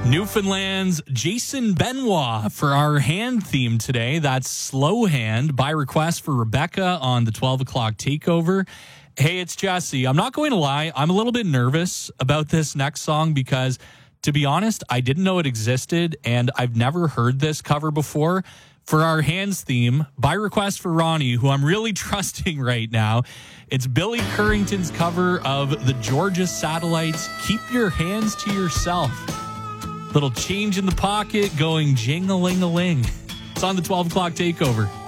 Newfoundland's Jason Benoit for our hand theme today. That's Slow Hand by request for Rebecca on the 12 o'clock takeover. Hey, it's Jesse. I'm not going to lie. I'm a little bit nervous about this next song because, to be honest, I didn't know it existed and I've never heard this cover before. For our hands theme, by request for Ronnie, who I'm really trusting right now, it's Billy Currington's cover of the Georgia Satellites' Keep Your Hands to Yourself. Little change in the pocket going jing-a-ling-a-ling. It's on the 12 o'clock takeover.